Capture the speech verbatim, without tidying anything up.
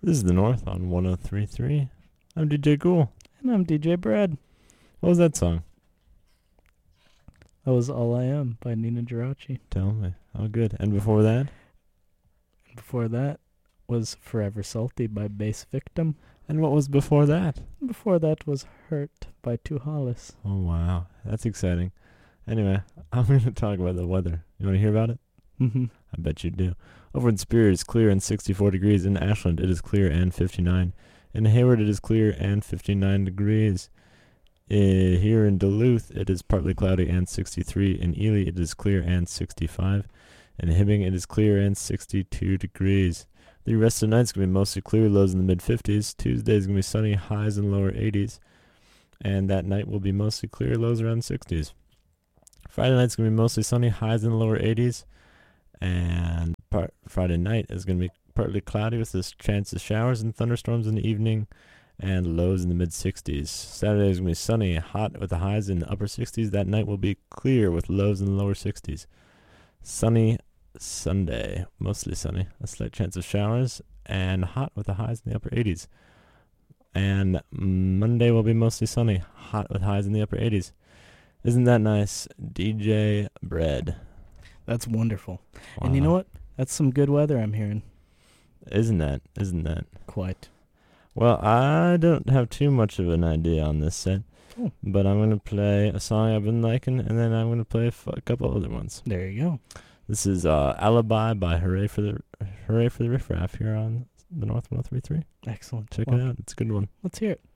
This is the North on one oh three point three. I'm D J Ghoul. And I'm D J Brad. What was that song? That was All I Am by Nina Geraci. Tell me. Oh, good. And before that? And before that was Forever Salty by Bass Victim. And what was before that? And before that was Hurt by Two Hollis. Oh, wow. That's exciting. Anyway, I'm going to talk about the weather. You want to hear about it? Mm-hmm. I bet you do. Over in Spirit, it's clear and sixty-four degrees. In Ashland, it is clear and fifty-nine. In Hayward, it is clear and fifty-nine degrees. Uh, here in Duluth, it is partly cloudy and sixty-three. In Ely, it is clear and sixty-five. In Hibbing, it is clear and sixty-two degrees. The rest of the night's going to be mostly clear, lows in the mid-fifties. Tuesday is going to be sunny, highs in lower eighties. And that night will be mostly clear, lows around sixties. Friday night's going to be mostly sunny, highs in the lower eighties. And part, Friday night is going to be partly cloudy with this chance of showers and thunderstorms in the evening and lows in the mid-sixties. Saturday is going to be sunny, hot with the highs in the upper sixties. That night will be clear with lows in the lower sixties. Sunny Sunday, mostly sunny, a slight chance of showers, and hot with the highs in the upper eighties. And Monday will be mostly sunny, hot with highs in the upper eighties. Isn't that nice? D J Bread. That's wonderful. Wow. And you know what? That's some good weather I'm hearing. Isn't that? Isn't that? Quite. Well, I don't have too much of an idea on this set, Oh. but I'm going to play a song I've been liking, and then I'm going to play a, f- a couple other ones. There you go. This is uh, Alibi by Hooray for the Hooray for the Riff Raff here on the North one oh three point three. Excellent. Check Well, it out. It's a good one. Let's hear it.